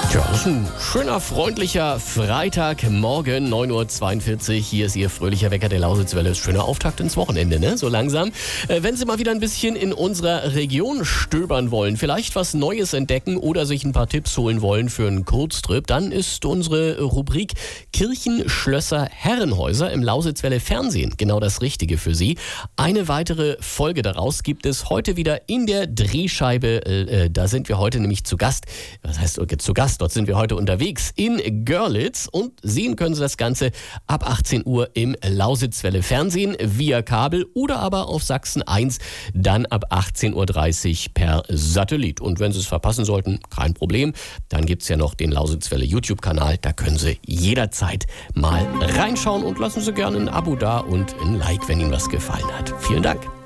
Ja, das ist ein schöner, freundlicher Freitagmorgen, 9.42 Uhr. Hier ist Ihr fröhlicher Wecker der Lausitzwelle. Schöner Auftakt ins Wochenende, ne? So langsam. Wenn Sie mal wieder ein bisschen in unserer Region stöbern wollen, vielleicht was Neues entdecken oder sich ein paar Tipps holen wollen für einen Kurztrip, dann ist unsere Rubrik Kirchen, Schlösser, Herrenhäuser im Lausitzwelle Fernsehen genau das Richtige für Sie. Eine weitere Folge daraus gibt es heute wieder in der Drehscheibe. Da sind wir heute nämlich zu Gast. Was heißt zu Gast? Dort sind wir heute unterwegs in Görlitz und sehen können Sie das Ganze ab 18 Uhr im Lausitzwelle Fernsehen via Kabel oder aber auf Sachsen 1 dann ab 18.30 Uhr per Satellit. Und wenn Sie es verpassen sollten, kein Problem. Dann gibt es ja noch den Lausitzwelle YouTube-Kanal. Da können Sie jederzeit mal reinschauen und lassen Sie gerne ein Abo da und ein Like, wenn Ihnen was gefallen hat. Vielen Dank.